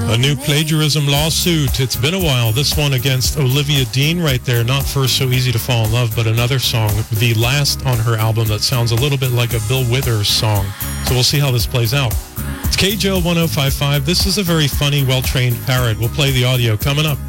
A new plagiarism lawsuit. It's been a while. This one against Olivia Dean right there. Not for So Easy to Fall in Love, but another song, the last on her album that sounds a little bit like a Bill Withers song. So we'll see how this plays out. It's KJO 1055. This is a very funny, well-trained parrot. We'll play the audio coming up.